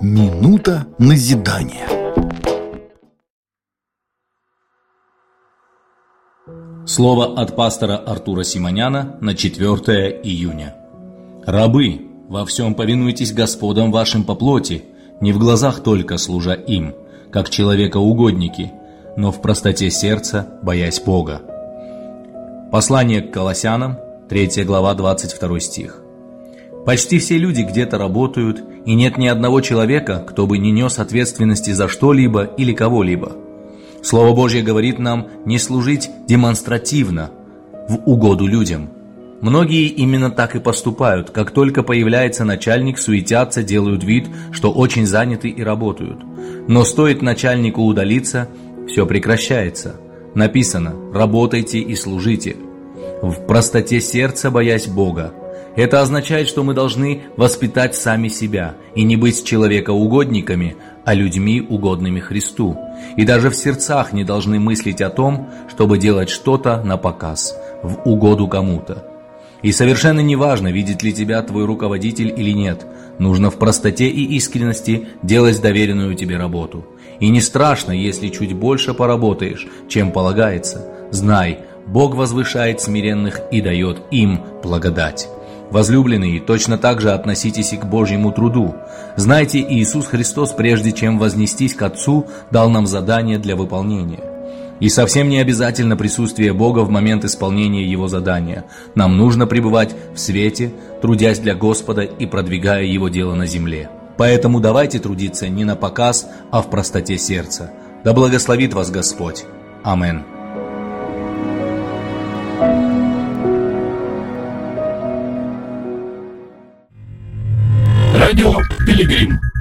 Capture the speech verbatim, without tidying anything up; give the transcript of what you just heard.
Минута назидания. Слово от пастора Артура Симоняна на четвёртое июня. Рабы, во всем повинуйтесь господам вашим по плоти, не в глазах только служа им, как человекоугодники, но в простоте сердца, боясь Бога. Послание к Колоссянам, третья глава, двадцать второй стих. Почти все люди где-то работают, и нет ни одного человека, кто бы не нес ответственности за что-либо или кого-либо. Слово Божье говорит нам не служить демонстративно, в угоду людям. Многие именно так и поступают. Как только появляется начальник, суетятся, делают вид, что очень заняты и работают. Но стоит начальнику удалиться, все прекращается. Написано: «Работайте и служите, в простоте сердца, боясь Бога». Это означает, что мы должны воспитать сами себя и не быть человекоугодниками, а людьми, угодными Христу. И даже в сердцах не должны мыслить о том, чтобы делать что-то на показ, в угоду кому-то. И совершенно не важно, видит ли тебя твой руководитель или нет. Нужно в простоте и искренности делать доверенную тебе работу. И не страшно, если чуть больше поработаешь, чем полагается. Знай, Бог возвышает смиренных и дает им благодать. Возлюбленные, точно так же относитесь и к Божьему труду. Знайте, Иисус Христос, прежде чем вознестись к Отцу, дал нам задание для выполнения. И совсем не обязательно присутствие Бога в момент исполнения Его задания. Нам нужно пребывать в свете, трудясь для Господа и продвигая Его дело на земле. Поэтому давайте трудиться не на показ, а в простоте сердца. Да благословит вас Господь. Аминь. Радио Пилигрим.